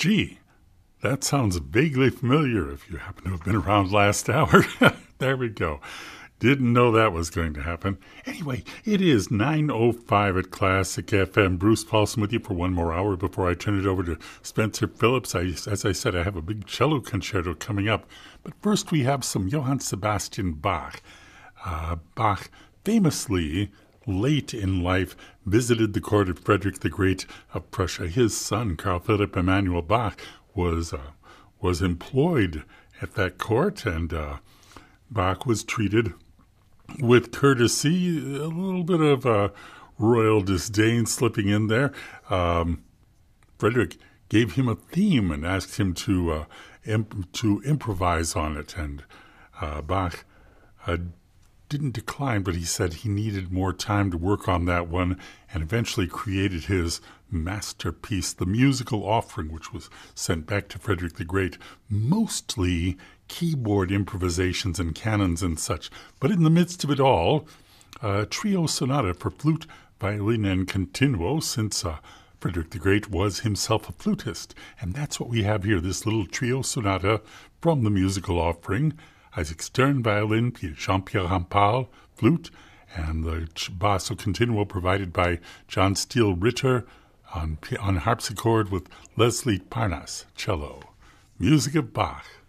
Gee, that sounds vaguely familiar if you happen to have been around last hour. There we go. Didn't know that was going to happen. Anyway, it is 9:05 at Classic FM. Bruce Paulson with you for one more hour before I turn it over to Spencer Phillips. As I said, I have a big cello concerto coming up. But first we have some Johann Sebastian Bach. Bach famously, late in life, visited the court of Frederick the Great of Prussia. His son, Carl Philipp Emanuel Bach, was employed at that court, and Bach was treated with courtesy, a little bit of royal disdain slipping in there. Frederick gave him a theme and asked him to improvise on it, and Bach didn't decline, but he said he needed more time to work on that one, and eventually created his masterpiece, the Musical Offering, which was sent back to Frederick the Great, mostly keyboard improvisations and canons and such. But in the midst of it all, a trio sonata for flute, violin, and continuo, since Frederick the Great was himself a flutist. And that's what we have here, this little trio sonata from the Musical Offering. Isaac Stern, violin, Jean-Pierre Rampal, flute, and the basso continuo provided by John Steele Ritter on harpsichord with Leslie Parnas, cello. Music of Bach.